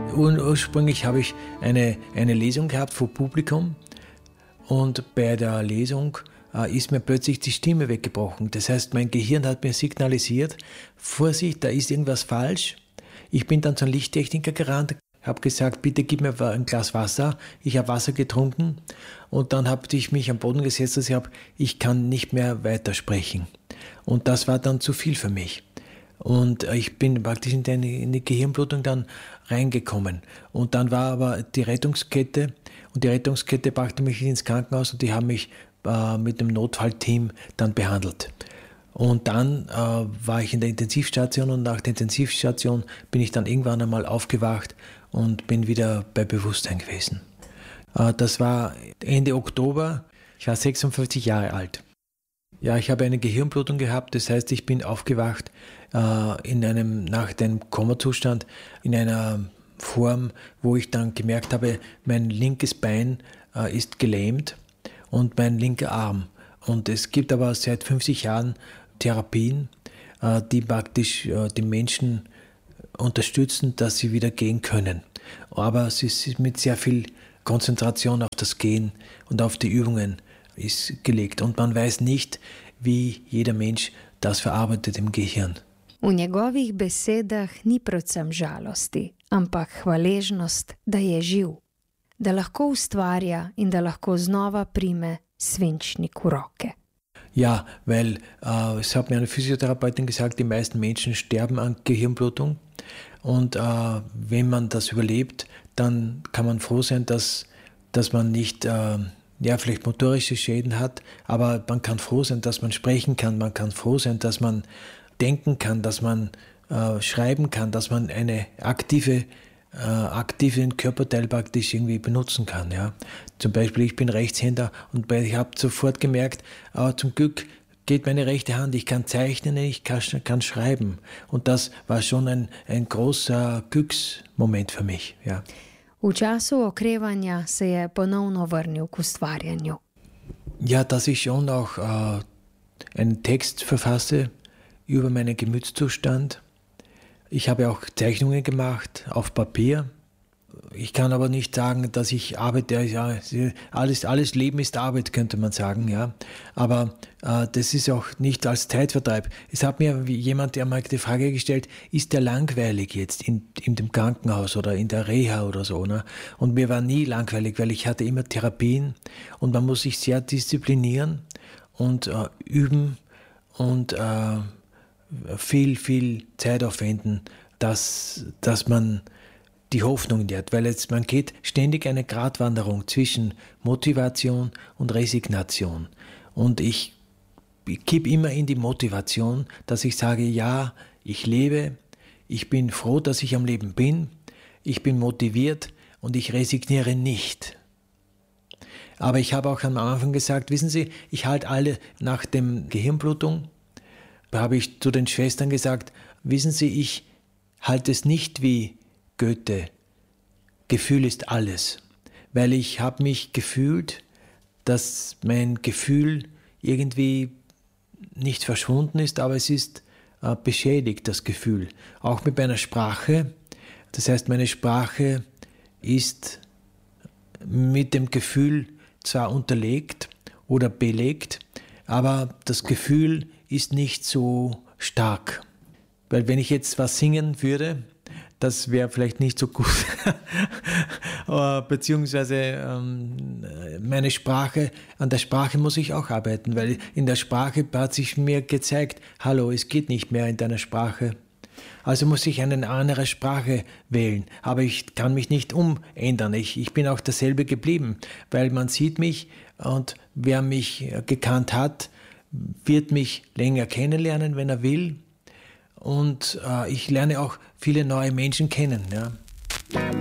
Ursprünglich habe ich eine Lesung gehabt vor Publikum und bei der Lesung ist mir plötzlich die Stimme weggebrochen. Das heißt, mein Gehirn hat mir signalisiert, Vorsicht, da ist irgendwas falsch. Ich bin dann zum Lichttechniker gerannt, habe gesagt, bitte gib mir ein Glas Wasser. Ich habe Wasser getrunken und dann habe ich mich am Boden gesetzt und ich kann nicht mehr weitersprechen. Und das war dann zu viel für mich. Und ich bin praktisch in die Gehirnblutung dann reingekommen. Und dann war aber die Rettungskette und die Rettungskette brachte mich ins Krankenhaus und die haben mich mit dem Notfallteam dann behandelt. Und dann war ich in der Intensivstation und nach der Intensivstation bin ich dann irgendwann einmal aufgewacht und bin wieder bei Bewusstsein gewesen. Das war Ende Oktober, ich war 56 Jahre alt. Ja, ich habe eine Gehirnblutung gehabt, das heißt, ich bin aufgewacht nach dem Komazustand in einer Form, wo ich dann gemerkt habe, mein linkes Bein ist gelähmt und mein linker Arm. Und es gibt aber seit 50 Jahren Therapien, die praktisch die Menschen unterstützen, dass sie wieder gehen können. Aber es ist mit sehr viel Konzentration auf das Gehen und auf die Übungen ist gelegt. Und man weiß nicht, wie jeder Mensch das verarbeitet im Gehirn. V njegovih besedah ni predvsem žalosti, ampak hvaležnost, da je živ, da lahko ustvarja in da lahko znova prime svinčnik v roke. Ja, weil es hat mir eine Physiotherapeutin gesagt, die meisten Menschen sterben an Gehirnblutung. Und wenn man das überlebt, dann kann man froh sein, dass man nicht vielleicht motorische Schäden hat, aber man kann froh sein, dass man sprechen kann, man kann froh sein, dass man denken kann, dass man schreiben kann, dass man eine aktiven Körperteil praktisch irgendwie benutzen kann. Ja. Zum Beispiel, ich bin Rechtshänder und ich habe sofort gemerkt, zum Glück geht meine rechte Hand, ich kann zeichnen, ich kann schreiben. Und das war schon ein großer Glücksmoment für mich. Ja. V času okrevanja se je ponovno vrnil k ustvarjanju. Ja, dass ich schon auch einen Text verfasse über meinen Gemütszustand. Ich habe auch Zeichnungen gemacht auf Papier. Ich kann aber nicht sagen, dass ich arbeite. Ja, alles Leben ist Arbeit, könnte man sagen. Ja. Aber das ist auch nicht als Zeitvertreib. Es hat mir jemand einmal die Frage gestellt, ist der langweilig jetzt in dem Krankenhaus oder in der Reha oder so? Ne? Und mir war nie langweilig, weil ich hatte immer Therapien und man muss sich sehr disziplinieren und üben und viel Zeit aufwenden, dass man die Hoffnung hat, weil man geht ständig eine Gratwanderung zwischen Motivation und Resignation. Und ich gebe immer in die Motivation, dass ich sage, ja, ich lebe, ich bin froh, dass ich am Leben bin, ich bin motiviert und ich resigniere nicht. Aber ich habe auch am Anfang gesagt, wissen Sie, ich halte alle nach dem Gehirnblutung, habe ich zu den Schwestern gesagt, wissen Sie, ich halte es nicht wie Goethe, Gefühl ist alles, weil ich habe mich gefühlt, dass mein Gefühl irgendwie nicht verschwunden ist, aber es ist beschädigt, das Gefühl. Auch mit meiner Sprache, das heißt, meine Sprache ist mit dem Gefühl zwar unterlegt oder belegt, aber das Gefühl ist nicht so stark. Weil wenn ich jetzt was singen würde, das wäre vielleicht nicht so gut. Beziehungsweise meine Sprache, an der Sprache muss ich auch arbeiten, weil in der Sprache hat sich mir gezeigt, hallo, es geht nicht mehr in deiner Sprache. Also muss ich eine andere Sprache wählen, aber ich kann mich nicht umändern. Ich bin auch dasselbe geblieben, weil man sieht mich und wer mich gekannt hat, wird mich länger kennenlernen, wenn er will. Und ich lerne auch viele neue Menschen kennen. Ja.